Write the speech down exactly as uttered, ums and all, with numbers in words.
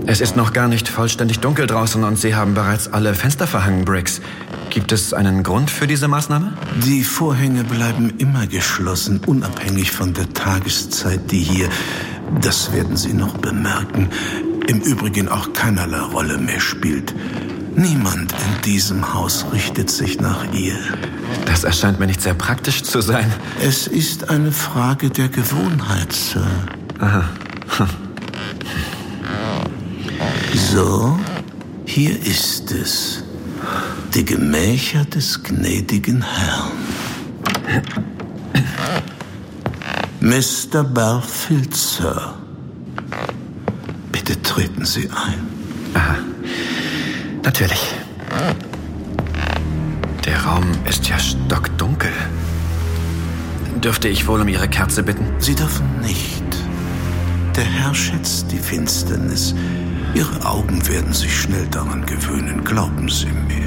Es ist noch gar nicht vollständig dunkel draußen und Sie haben bereits alle Fenster verhangen, Briggs. Gibt es einen Grund für diese Maßnahme? Die Vorhänge bleiben immer geschlossen, unabhängig von der Tageszeit, die hier, das werden Sie noch bemerken, im Übrigen auch keinerlei Rolle mehr spielt. Niemand in diesem Haus richtet sich nach ihr. Das erscheint mir nicht sehr praktisch zu sein. Es ist eine Frage der Gewohnheit, Sir. Aha. Hm. So, hier ist es. Die Gemächer des gnädigen Herrn. Mister Barfield, Sir. Bitte treten Sie ein. Aha. Natürlich. Der Raum ist ja stockdunkel. Dürfte ich wohl um Ihre Kerze bitten? Sie dürfen nicht. Der Herr schätzt die Finsternis. Ihre Augen werden sich schnell daran gewöhnen, glauben Sie mir.